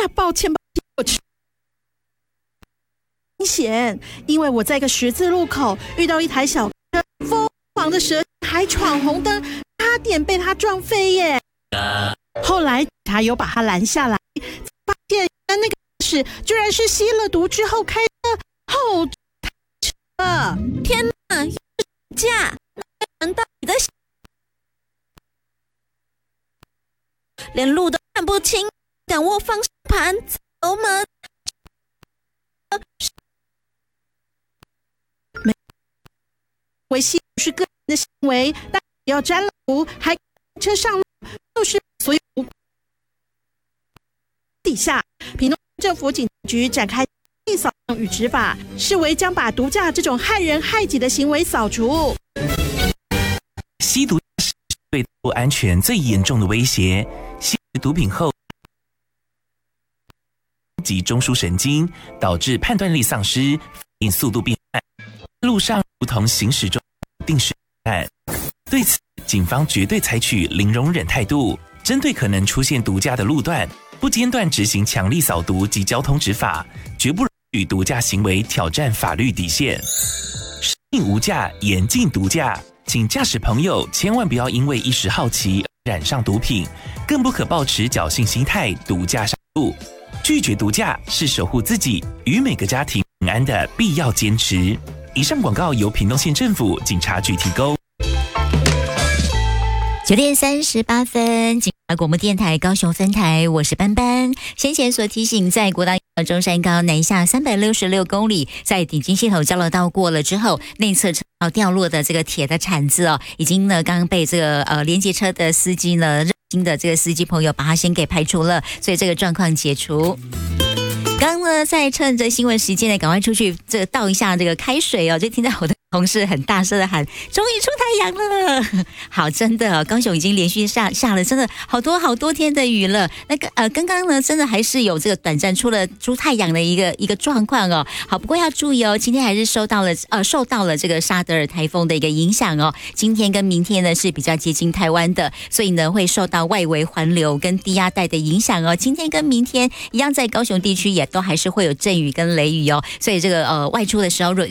呀，抱歉，我去。明显，因为我在一个十字路口遇到一台小车，疯狂的蛇还闯红灯，差点被他撞飞耶。后来他有把他拦下来，发现那个是居然是吸了毒之后开的后车。 天哪，驾！难道你的连路都看不清，敢握方向盘走吗？ 违吸毒是个人的行为，但要沾了毒还车上路，就是所有底下。屏东政府警局展开扫荡与执法，视为将把毒驾这种害人害己的行为扫除。 吸毒是对道路安全最严重的威胁。吸毒品后及中枢神经，导致判断力丧失，反应速度变慢，路上如同行驶中定时案。对此，警方绝对采取零容忍态度，针对可能出现毒驾的路段，不间断执行强力扫毒及交通执法，绝不容许毒驾行为挑战法律底线。生命无价，严禁毒驾，请驾驶朋友千万不要因为一时好奇染上毒品，更不可抱持侥幸心态毒驾上路。拒绝毒驾是守护自己与每个家庭平安的必要坚持。以上广告由屏东县政府警察局提供。 9:38，警察广播电台高雄分台，我是班班。先前所提醒，在国道中山高南下366公里，在顶金系统交流道过了之后，内侧车道掉落的这个铁的铲子哦，已经呢刚刚被这个连接车的司机呢，热心的这个司机朋友把它先给排除了，所以这个状况解除。刚呢，在趁着新闻时间呢，赶快出去这个倒一下这个开水哦，就听到我的同事很大声的喊：“终于出太阳了！”好，真的哦，高雄已经连续下了真的好多天的雨了。那个刚刚呢，真的还是有这个短暂出太阳的一个状况哦。好，不过要注意哦，今天还是受到了这个沙德尔台风的一个影响哦。今天跟明天呢是比较接近台湾的，所以呢会受到外围环流跟低压带的影响哦。今天跟明天一样，在高雄地区也都还是会有阵雨跟雷雨哦。所以这个外出的时候，